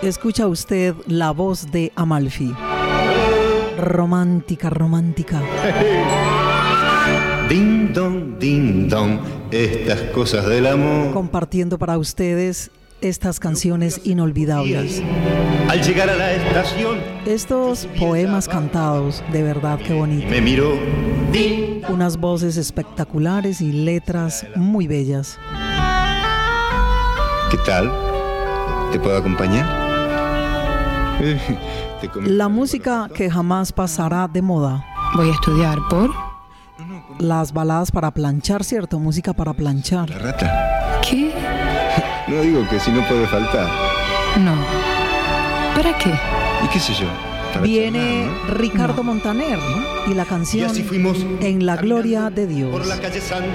Escucha usted la voz de Amalfi. Romántica, romántica. Ding dong, estas cosas del amor. Compartiendo para ustedes estas canciones inolvidables. Al llegar a la estación, estos poemas cantados, de verdad que bonito. Me miró. Unas voces espectaculares y letras muy bellas. ¿Qué tal? ¿Te puedo acompañar? La música que jamás pasará de moda. Voy a estudiar por... Las baladas para planchar, ¿cierto? Música para planchar. La rata. ¿Qué? No digo que si no puede faltar. No. ¿Para qué? ¿Y qué sé yo? Viene charlar, ¿no? Ricardo Montaner, ¿no? Y la canción Y así fuimos En la gloria de Dios. Por la calle San